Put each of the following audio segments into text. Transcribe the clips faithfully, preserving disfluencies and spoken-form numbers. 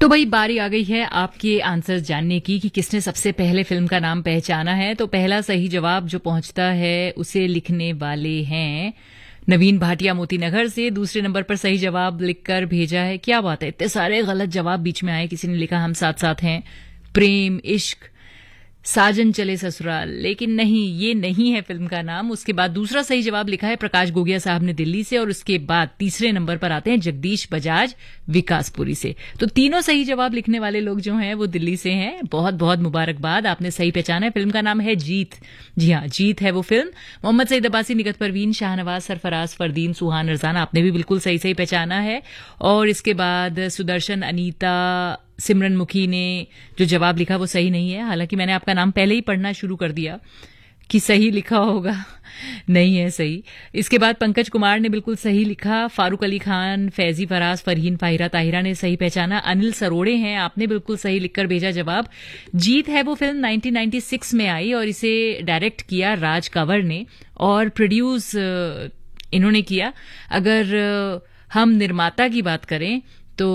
तो भाई बारी आ गई है आपके आंसर जानने की कि किसने सबसे पहले फिल्म का नाम पहचाना है। तो पहला सही जवाब जो पहुंचता है उसे लिखने वाले हैं नवीन भाटिया मोतीनगर से। दूसरे नंबर पर सही जवाब लिखकर भेजा है, क्या बात है, इतने सारे गलत जवाब बीच में आए। किसी ने लिखा हम साथ साथ हैं, प्रेम, इश्क, साजन चले ससुराल, लेकिन नहीं, ये नहीं है फिल्म का नाम। उसके बाद दूसरा सही जवाब लिखा है प्रकाश गोगिया साहब ने दिल्ली से, और उसके बाद तीसरे नंबर पर आते हैं जगदीश बजाज विकासपुरी से। तो तीनों सही जवाब लिखने वाले लोग जो हैं वो दिल्ली से हैं। बहुत बहुत मुबारकबाद, आपने सही पहचाना है। फिल्म का नाम है जीत। जी हाँ, जीत है वो फिल्म। मोहम्मद सईद अब्बासी, निकत परवीन, शाहनवाज, सरफराज, फरदीन, सुहान, रजान, आपने भी बिल्कुल सही सही पहचाना है। और इसके बाद सुदर्शन, अनीता, सिमरन मुखी ने जो जवाब लिखा वो सही नहीं है। हालांकि मैंने आपका नाम पहले ही पढ़ना शुरू कर दिया कि सही लिखा होगा, नहीं है सही। इसके बाद पंकज कुमार ने बिल्कुल सही लिखा। फारूक अली खान, फैजी फराज, फरहीन, फाहिरा ताहिरा ने सही पहचाना। अनिल सरोड़े हैं, आपने बिल्कुल सही लिखकर भेजा जवाब। जीत है वो फिल्म नाइनटीन नाइंटी सिक्स में आई और इसे डायरेक्ट किया राज कंवर ने और प्रोड्यूस इन्होंने किया। अगर हम निर्माता की बात करें तो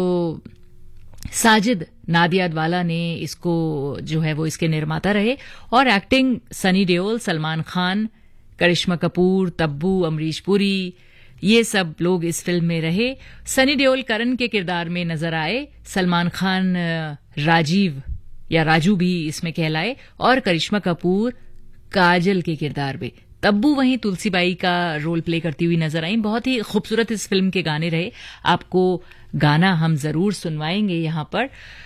साजिद नादियादवाला ने इसको जो है वो इसके निर्माता रहे। और एक्टिंग सनी देओल, सलमान खान, करिश्मा कपूर, तब्बू, अमरीश पुरी, ये सब लोग इस फिल्म में रहे। सनी देओल करण के किरदार में नजर आए, सलमान खान राजीव या राजू भी इसमें कहलाए, और करिश्मा कपूर काजल के किरदार में। तब्बू वहीं तुलसीबाई का रोल प्ले करती हुई नजर आई। बहुत ही खूबसूरत इस फिल्म के गाने रहे। आपको गाना हम जरूर सुनवाएंगे यहां पर।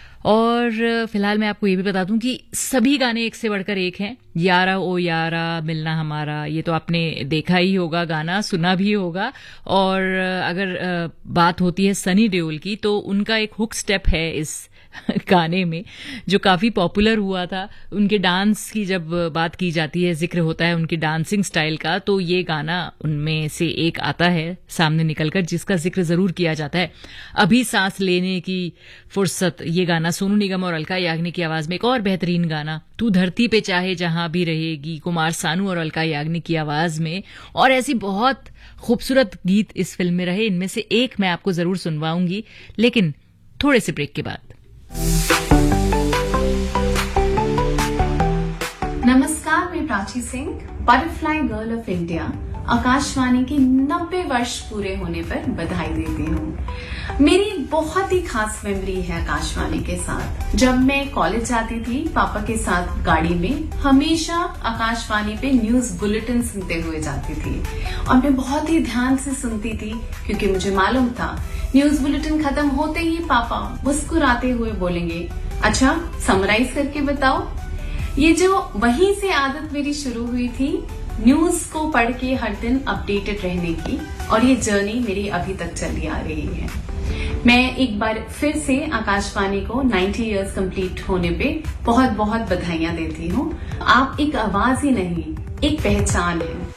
और फिलहाल मैं आपको ये भी बता दूं कि सभी गाने एक से बढ़कर एक हैं। यारा ओ यारा, मिलना हमारा, ये तो आपने देखा ही होगा, गाना सुना भी होगा। और अगर बात होती है सनी देओल की तो उनका एक हुक स्टेप है इस गाने में जो काफी पॉपुलर हुआ था। उनके डांस की जब बात की जाती है, जिक्र होता है उनकी डांसिंग स्टाइल का, तो ये गाना उनमें से एक आता है सामने निकलकर जिसका जिक्र जरूर किया जाता है। अभी सांस लेने की फुर्सत, ये गाना सोनू निगम और अलका याग्निक की आवाज में। एक और बेहतरीन गाना तू धरती पे चाहे जहां भी रहेगी, कुमार सानू और अलका याग्निक की आवाज में। और ऐसी बहुत खूबसूरत गीत इस फिल्म में रहे। इनमें से एक मैं आपको जरूर सुनवाऊंगी, लेकिन थोड़े से ब्रेक के बाद। नमस्कार, मैं Prachi Singh, butterfly girl of India, Akashvani के नब्बे वर्ष पूरे होने पर बधाई देती हूँ। मेरी बहुत ही खास मेमोरी है आकाशवाणी के साथ। जब मैं कॉलेज जाती थी पापा के साथ गाड़ी में, हमेशा आकाशवाणी पे न्यूज बुलेटिन सुनते हुए जाती थी और मैं बहुत ही ध्यान से सुनती थी क्योंकि मुझे मालूम था न्यूज बुलेटिन खत्म होते ही पापा मुस्कुराते हुए बोलेंगे, अच्छा समराइज करके बताओ। ये जो वहीं से आदत मेरी शुरू हुई थी न्यूज को पढ़ के हर दिन अपडेटेड रहने की, और ये जर्नी मेरी अभी तक चली आ रही है। मैं एक बार फिर से आकाशवाणी को नब्बे इयर्स कंप्लीट होने पे बहुत बहुत बधाइयां देती हूँ। आप एक आवाज ही नहीं, एक पहचान है।